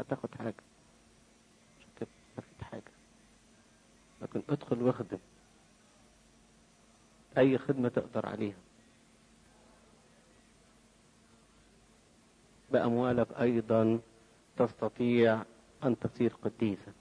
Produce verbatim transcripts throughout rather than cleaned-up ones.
هتاخد حاجة، مش هتاخد حاجة، لكن ادخل واخدم أي خدمة تقدر عليها بأموالك أيضا تستطيع أن تصير قديسا.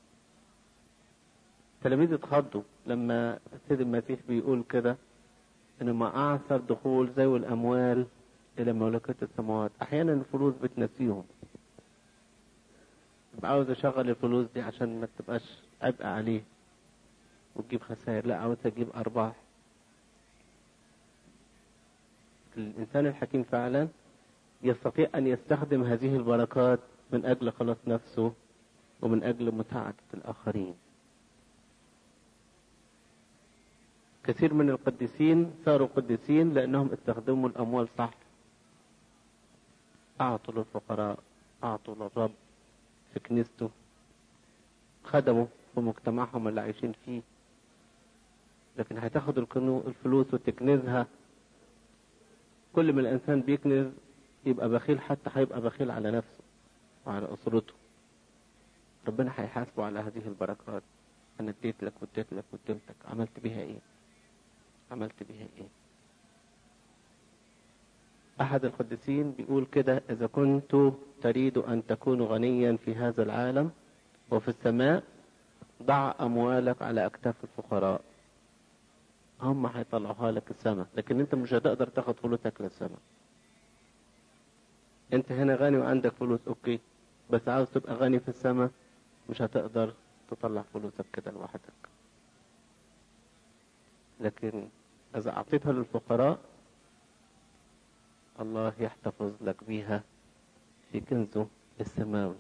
تلاميذ اتخضوا لما السيد المسيح بيقول كده إن ما أعثر دخول ذوي الأموال إلى مملكة السماوات. أحيانا الفلوس بتنسيهم، يبقى عاوز أشغل الفلوس دي عشان ما تبقاش عبء عليه وتجيب خسائر، لا عاوز أجيب أرباح. الإنسان الحكيم فعلا يستطيع أن يستخدم هذه البركات من أجل خلاص نفسه ومن أجل مساعدة الآخرين. كثير من القديسين صاروا قديسين لأنهم استخدموا الأموال صح، أعطوا للفقراء، أعطوا للرب في كنيسته، خدموا في مجتمعهم اللي عايشين فيه. لكن هتاخد الفلوس وتكنزها، كل ما الإنسان بيكنز يبقى بخيل، حتى هيبقى بخيل على نفسه وعلى أسرته. ربنا هيحاسبه على هذه البركات. أنا اديت لك واديت لك واديتك، عملت بيها إيه؟ عملت بيها إيه؟ أحد القديسين بيقول كده: إذا كنت تريد أن تكون غنيا في هذا العالم وفي السماء، ضع أموالك على أكتاف الفقراء، هم هيطلعوها لك السماء، لكن أنت مش هتقدر تاخد فلوسك للسماء. أنت هنا غني وعندك فلوس أوكي، بس عاوز تبقى غني في السماء مش هتقدر تطلع فلوسك كده لوحدك. لكن إذا أعطيتها للفقراء الله يحتفظ لك بيها في كنزه السماوي.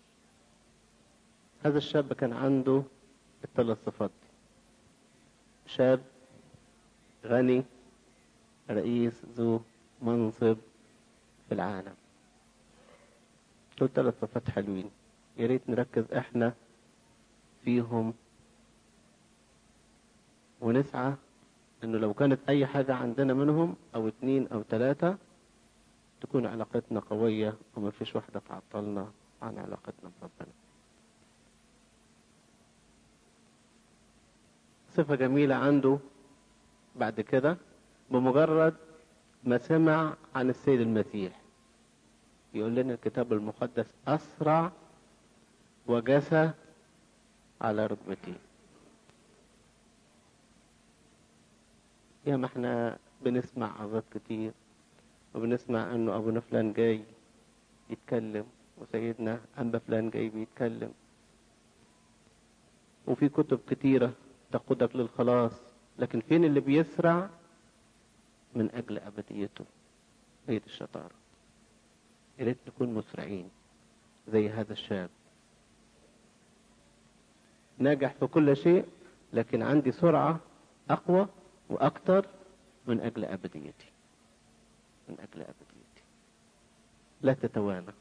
هذا الشاب كان عنده الثلاث صفات دي: شاب غني رئيس ذو منصب في العالم. دول ثلاث صفات حلوين، يا ريت نركز احنا فيهم ونسعى انه لو كانت اي حاجة عندنا منهم او اتنين او تلاتة تكون علاقتنا قوية وما فيش واحدة تعطلنا عن علاقتنا بربنا. صفة جميلة عنده بعد كده، بمجرد ما سمع عن السيد المسيح يقول لنا الكتاب المقدس: أسرع وجثى على ركبتيه. يا ما احنا بنسمع عظات كتير وبنسمع انه ابونا فلان جاي يتكلم وسيدنا انبا فلان جاي بيتكلم، وفي كتب كتيرة تقودك للخلاص، لكن فين اللي بيسرع من اجل ابديته؟ هي دي الشطارة. يا ريت نكون مسرعين زي هذا الشاب، ناجح في كل شيء لكن عندي سرعة اقوى واكتر من اجل ابديتي، من اجل ابديتي. لا تتوانى.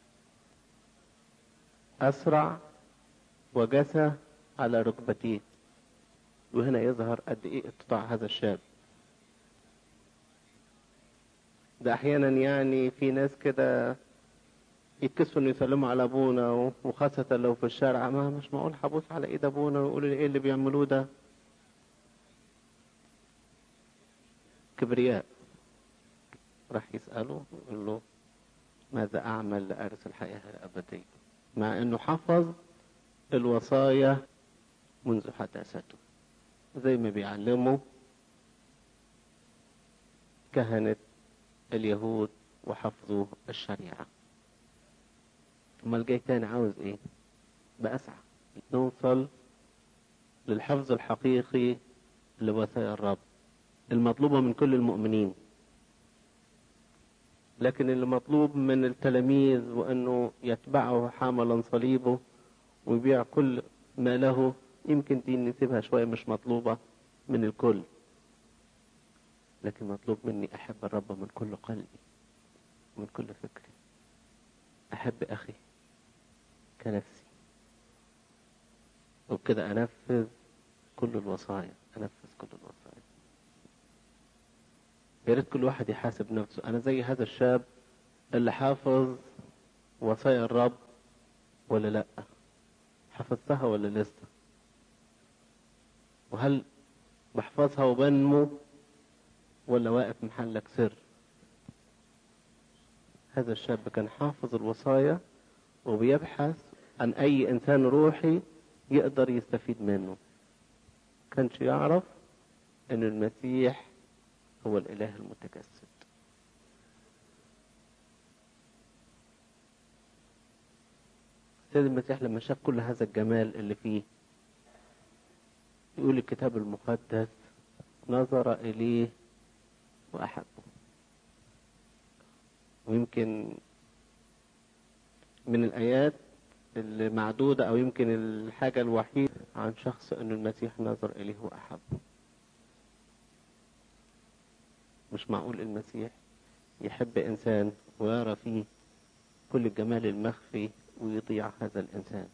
اسرع وجثى على ركبتيه. وهنا يظهر قد ايه اتضاع هذا الشاب. ده احيانا يعني في ناس كده يتكسفوا انه يسلموا على ابونا، وخاصة لو في الشارع، ما مش معقول هبوس على ايد ابونا ويقولوا لي ايه اللي بيعملوه ده. كبرياء. راح يسأله يقول له: ماذا اعمل لأرث الحياة الابدية؟ مع انه حفظ الوصايا منذ حداثته، زي ما بيعلموا كهنة اليهود وحفظوا الشريعة. امال جاي تاني عاوز ايه؟ بأسعى نوصل للحفظ الحقيقي لوصايا الرب المطلوبة من كل المؤمنين. لكن اللي مطلوب من التلاميذ وانه يتبعه حاملا صليبه ويبيع كل ما له، يمكن دي نسيبها شوية، مش مطلوبة من الكل. لكن مطلوب مني احب الرب من كل قلبي ومن كل فكري، احب اخي كنفسي، وبكده انفذ كل الوصايا، انفذ كل الوصايا. يا ريت كل واحد يحاسب نفسه. انا زي هذا الشاب اللي حافظ وصايا الرب ولا لأ؟ حفظتها ولا لسه؟ وهل بحفظها وبنمو ولا واقف محلك سر؟ هذا الشاب كان حافظ الوصايا وبيبحث عن أي إنسان روحي يقدر يستفيد منه. كانش يعرف أن المسيح هو الإله المتجسد. السيد المسيح لما شاف كل هذا الجمال اللي فيه، يقول الكتاب المقدس نظر إليه وأحبه. ويمكن من الآيات المعدودة أو يمكن الحاجة الوحيدة عن شخص أن المسيح نظر إليه وأحبه. مش معقول المسيح يحب إنسان ويرى فيه كل الجمال المخفي ويضيع هذا الإنسان.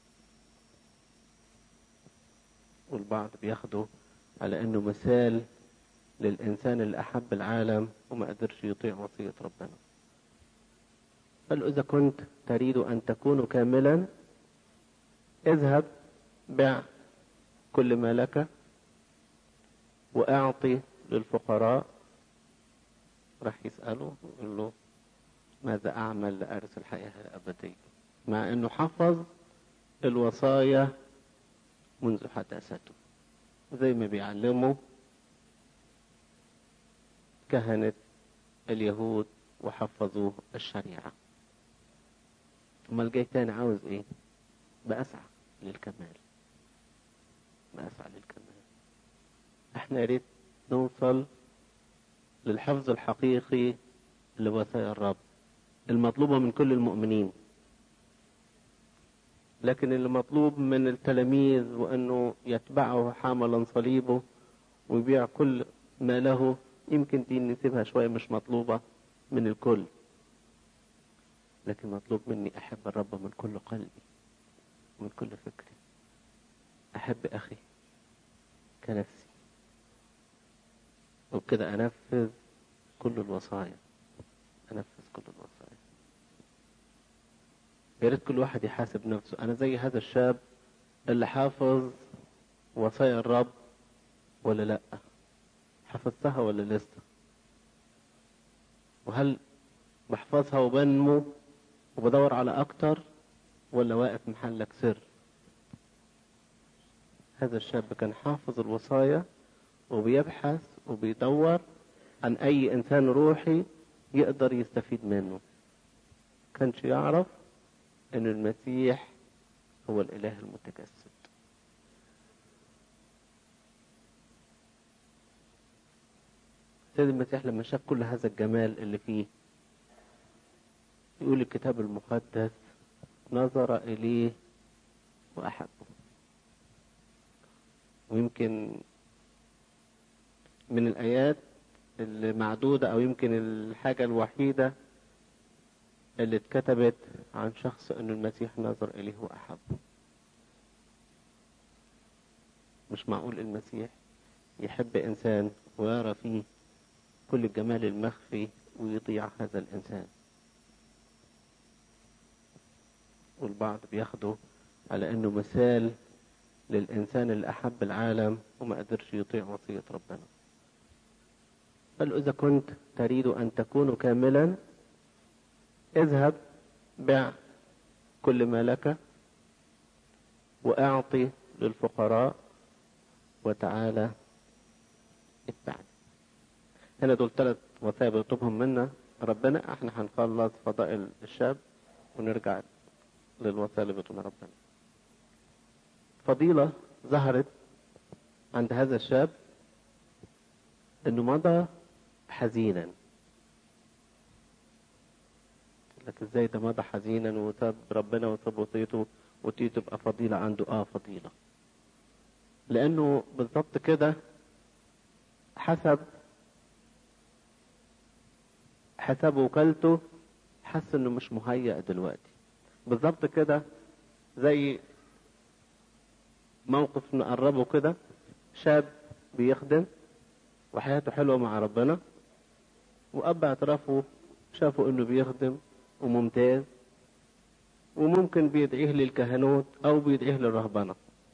والبعض بياخده على أنه مثال للإنسان اللي أحب العالم وما قدرش يطيع وصية ربنا. قال إذا كنت تريد أن تكون كاملا اذهب بع كل ما لك وأعطي للفقراء. راح يسأله يقول له ماذا أعمل لأرث الحياة الأبدية؟ مع أنه حفظ الوصايا منذ حداثته زي ما بيعلموا كهنة اليهود وحفظوه الشريعة. امال جاي تاني عاوز ايه؟ بأسعى للكمال، بأسعى للكمال. احنا ياريت نوصل للحفظ الحقيقي لوصايا الرب المطلوبة من كل المؤمنين. لكن اللي مطلوب من التلاميذ وأنه يتبعه حاملا صليبه ويبيع كل ما له، يمكن دي نسيبها شوية، مش مطلوبة من الكل. لكن مطلوب مني أحب الرب من كل قلبي ومن كل فكري، أحب أخي كنفسي، وبكده أنفذ كل الوصايا، أنفذ كل الوصايا. يا ريت كل واحد يحاسب نفسه، أنا زي هذا الشاب اللي حافظ وصايا الرب ولا لأ؟ حفظتها ولا لسه؟ وهل بحفظها وبنمو وبدور على أكتر ولا واقف محلك سر؟ هذا الشاب كان حافظ الوصايا وبيبحث وبيدور عن أي إنسان روحي يقدر يستفيد منه. كانش يعرف أن المسيح هو الإله المتجسد. السيد المسيح لما شاف كل هذا الجمال اللي فيه، يقول الكتاب المقدس نظر إليه وأحبه. ويمكن من الآيات المعدودة أو يمكن الحاجة الوحيدة اللي اتكتبت عن شخص أن المسيح نظر إليه وأحبه. مش معقول المسيح يحب إنسان ويرى فيه كل الجمال المخفي ويضيع هذا الإنسان. والبعض بياخده على أنه مثال للإنسان اللي أحب العالم وما قدرش يطيع وصية ربنا. قال إذا كنت تريد أن تكون كاملا اذهب بع كل ما لك وأعطي للفقراء وتعالى اتبعني. هنا دول ثلاث وصايا بيطلبهم منا ربنا. احنا هنخلص فضائل الشاب ونرجع للوصايا اللي بيطلبها ربنا. فضيلة ظهرت عند هذا الشاب انه مضى حزينا. لك ازاي ده مضى حزينا وساب ربنا وساب وصيته ودي تبقى فضيلة عنده؟ اه فضيلة، لانه بالضبط كده حسب حسب وكالته حس انه مش مهيأ دلوقتي. بالضبط كده زي موقف نقربه كده، شاب بيخدم وحياته حلوة مع ربنا، وأب اعترافه شافوا انه بيخدم وممتاز، وممكن بيدعيه للكهنوت أو بيدعيه للرهبنة.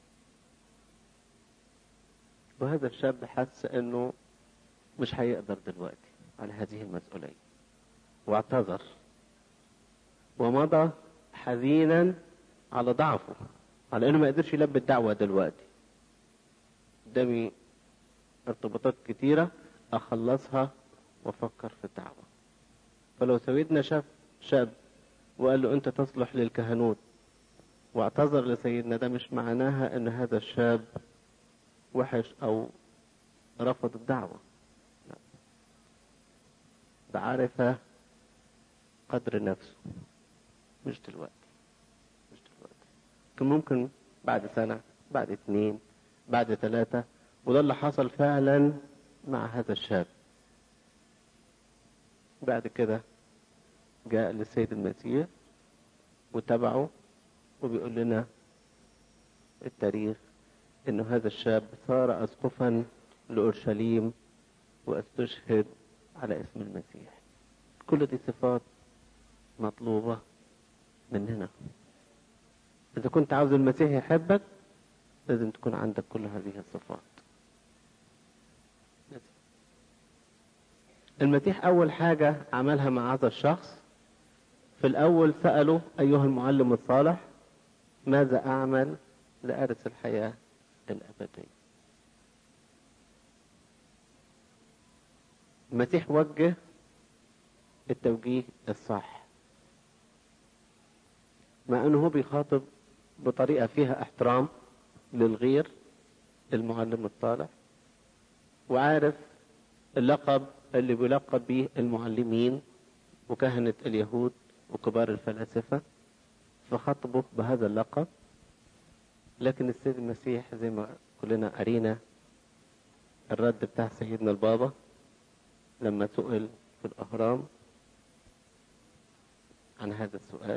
وهذا الشاب حس أنه مش هيقدر دلوقتي على هذه المسؤولية، واعتذر ومضى حزينا على ضعفه، على أنه ما قدرش يلبي الدعوة دلوقتي. قدامي ارتباطات كتيرة أخلصها وأفكر في الدعوة. فلو سيدنا شاف شاب وقال له أنت تصلح للكهنوت واعتذر لسيدنا، ده مش معناها أن هذا الشاب وحش أو رفض الدعوة، لا، ده عارف قدر نفسه. مش دلوقتي مش دلوقتي كان ممكن بعد سنة، بعد اتنين، بعد ثلاثة. وده اللي حصل فعلا مع هذا الشاب. بعد كده جاء للسيد المسيح وتبعه، وبيقول لنا التاريخ انه هذا الشاب صار اسقفا لأورشليم واستشهد على اسم المسيح. كل دي صفات مطلوبة مننا. إذا كنت عاوز المسيح يحبك لازم تكون عندك كل هذه الصفات. المسيح أول حاجة عملها مع هذا الشخص، في الأول سأله أيها المعلم الصالح ماذا أعمل لأرث الحياة الأبدية. المسيح وجه التوجيه الصح، مع أنه بيخاطب بطريقة فيها احترام للغير المعلم الصالح، وعارف اللقب اللي بيلقب به المعلمين وكهنة اليهود وكبار الفلاسفة، فخطبه بهذا اللقب. لكن السيد المسيح زي ما كلنا قرينا الرد بتاع سيدنا البابا لما سئل في الأهرام عن هذا السؤال،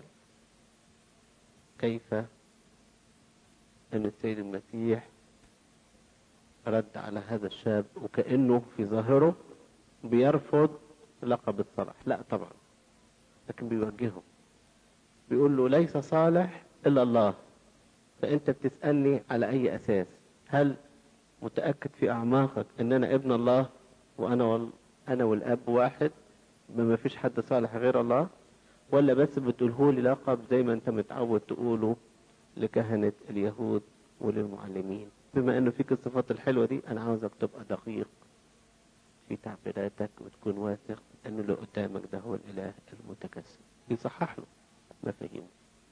كيف أن السيد المسيح رد على هذا الشاب وكأنه في ظاهره بيرفض لقب الصلاح. لا طبعا، لكن بيوجهه، بيقول له ليس صالح إلا الله، فأنت بتسألني على أي أساس؟ هل متأكد في أعماقك أن أنا ابن الله وأنا وال... أنا والأب واحد، ما فيش حد صالح غير الله؟ ولا بس بتقوله لي لقب زي ما أنت متعود تقوله لكهنة اليهود وللمعلمين؟ بما أنه فيك الصفات الحلوة دي، أنا عاوزك تبقى دقيق في تعبيراتك وتكون واثق أنه اللي قدامك ده هو الإله المتجسد. يصحح له مفاهيمه،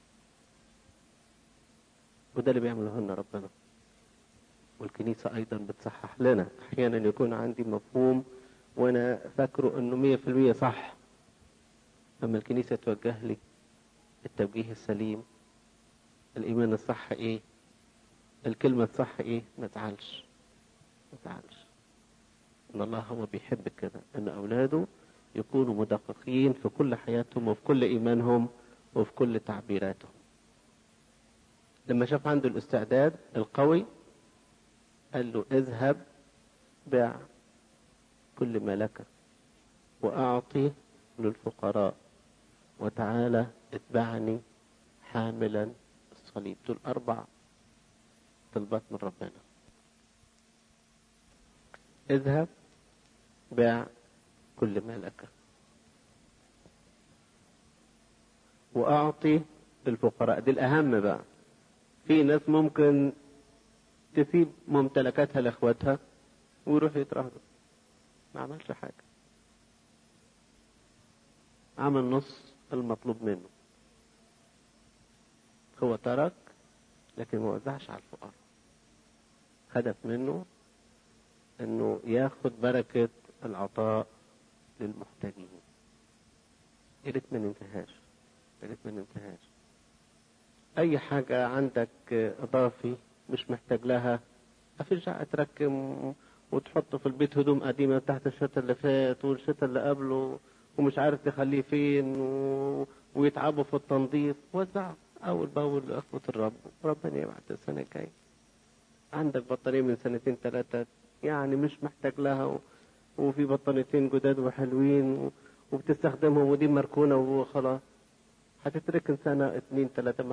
وده اللي بيعمله لنا ربنا. والكنيسة أيضا بتصحح لنا. أحيانا يكون عندي مفهوم وأنا فاكره أنه مية في المية صح، أما الكنيسة توجه لي التوجيه السليم، الإيمان الصح إيه، الكلمة الصح إيه، ما تزعلش ما تزعلش. إن الله هو بيحب كده، إن أولاده يكونوا مدققين في كل حياتهم وفي كل إيمانهم وفي كل تعبيراتهم. لما شاف عنده الاستعداد القوي قال له اذهب بيع كل ما لك وأعطي للفقراء وتعالى اتبعني حاملا الصليب. دول أربع طلبات من ربنا. اذهب بيع كل ما لك وأعطي للفقراء. دي الأهم بقى. في ناس ممكن تسيب ممتلكاتها لأخواتها ويروح يترهبوا، ما عملش حاجة، عمل نص المطلوب منه. هو ترك لكن ما وزعش على الفقراء. هدف منه انه ياخد بركة العطاء للمحتاجين. يا ريت ما ننتهاش، يا ريت ما ننتهاش. اي حاجة عندك اضافي مش محتاج لها، افرجع اتركم وتحطه في البيت هدوم قديمة تحت الشتاء اللي فات والشتاء اللي قبله ومش عارف تخليه فين و... ويتعبوا في التنظيف. وزع اول باول لاخوة الرب، ربنا يبعت السنة الجاية. عندك بطارية من سنتين ثلاثة يعني مش محتاج لها و... وفي بطانيتين جداد وحلوين و... وبتستخدمهم ودي مركونة وخلاص، هتتركن سنة اتنين تلاتة